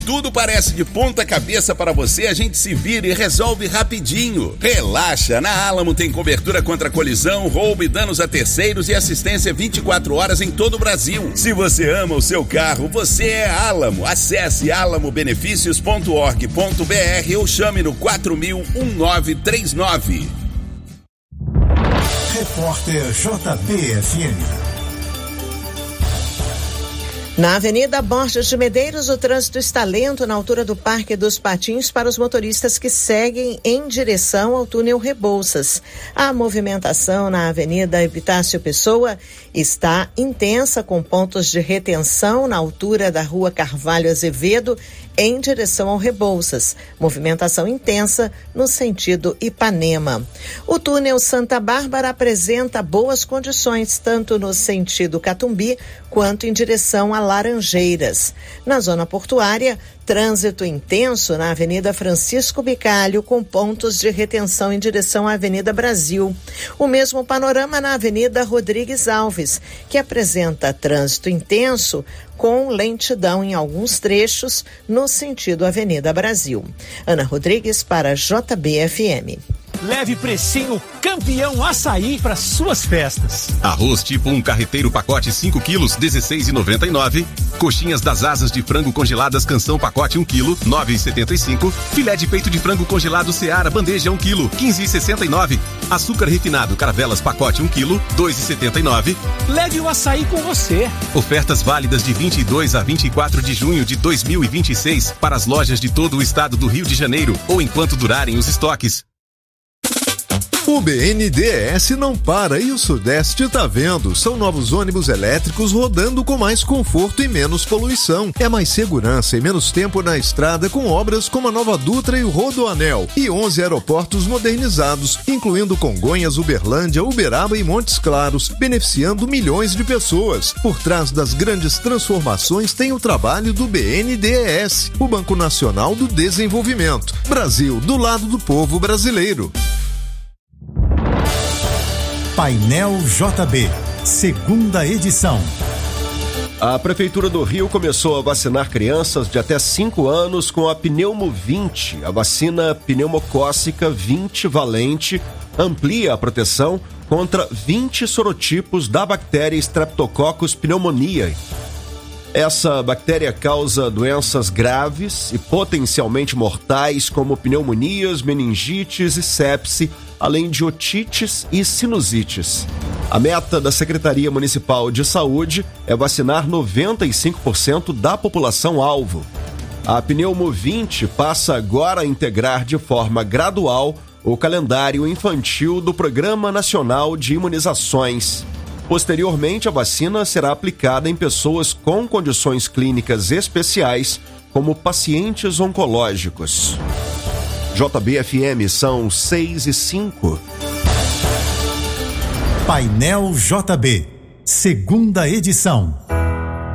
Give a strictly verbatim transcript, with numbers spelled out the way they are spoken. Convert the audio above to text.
Tudo parece de ponta cabeça para você, a gente se vira e resolve rapidinho. Relaxa, na Alamo tem cobertura contra colisão, roubo e danos a terceiros e assistência vinte e quatro horas em todo o Brasil. Se você ama o seu carro, você é Alamo. Acesse alamo benefícios ponto org ponto br ou chame no quatro mil, nove três nove. Repórter J B F M. Na Avenida Borges de Medeiros, o trânsito está lento na altura do Parque dos Patins para os motoristas que seguem em direção ao túnel Rebouças. A movimentação na Avenida Epitácio Pessoa está intensa, com pontos de retenção na altura da Rua Carvalho Azevedo em direção ao Rebouças. Movimentação intensa no sentido Ipanema. O túnel Santa Bárbara apresenta boas condições, tanto no sentido Catumbi quanto em direção a Laranjeiras. Na zona portuária, trânsito intenso na Avenida Francisco Bicalho, com pontos de retenção em direção à Avenida Brasil. O mesmo panorama na Avenida Rodrigues Alves, que apresenta trânsito intenso com lentidão em alguns trechos no sentido Avenida Brasil. Ana Rodrigues para J B F M. Leve precinho campeão açaí para suas festas. Arroz tipo um carreteiro pacote cinco quilos, dezesseis reais e noventa e nove centavos. Coxinhas das asas de frango congeladas canção pacote um quilo, nove reais e setenta e cinco centavos. Filé de peito de frango congelado Seara bandeja um quilo, quinze reais e sessenta e nove centavos. Açúcar refinado Caravelas pacote um quilo, dois reais e setenta e nove centavos. Leve o açaí com você. Ofertas válidas de vinte e dois a vinte e quatro de junho de dois mil e vinte e seis para as lojas de todo o estado do Rio de Janeiro ou enquanto durarem os estoques. O B N D E S não para e o Sudeste tá vendo. São novos ônibus elétricos rodando com mais conforto e menos poluição. É mais segurança e menos tempo na estrada, com obras como a Nova Dutra e o Rodoanel. E onze aeroportos modernizados, incluindo Congonhas, Uberlândia, Uberaba e Montes Claros, beneficiando milhões de pessoas. Por trás das grandes transformações tem o trabalho do B N D E S, o Banco Nacional do Desenvolvimento. Brasil, do lado do povo brasileiro. Painel J B, segunda edição. A Prefeitura do Rio começou a vacinar crianças de até cinco anos com a Pneumo vinte. A vacina pneumocócica vinte valente amplia a proteção contra vinte sorotipos da bactéria Streptococcus pneumoniae. Essa bactéria causa doenças graves e potencialmente mortais, como pneumonias, meningites e sepse, além de otites e sinusites. A meta da Secretaria Municipal de Saúde é vacinar noventa e cinco por cento da população-alvo. A Pneumo vinte passa agora a integrar de forma gradual o calendário infantil do Programa Nacional de Imunizações. Posteriormente, a vacina será aplicada em pessoas com condições clínicas especiais, como pacientes oncológicos. J B F M são seis e cinco. Painel J B, segunda edição.